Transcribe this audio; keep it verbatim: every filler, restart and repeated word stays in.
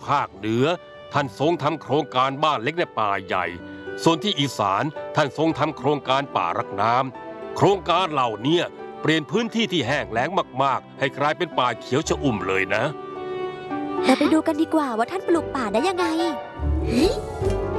ภาคเหนือท่านทรงทำโครงการบ้านเล็กในป่าใหญ่ส่วนที่อีสานท่านทรงทำโครงการป่ารักน้ำโครงการเหล่านี้เปลี่ยนพื้นที่ที่แห้งแล้งมากๆให้กลายเป็นป่าเขียวชอุ่มเลยนะเราไปดูกันดีกว่าว่าท่านปลูกป่าได้ยังไง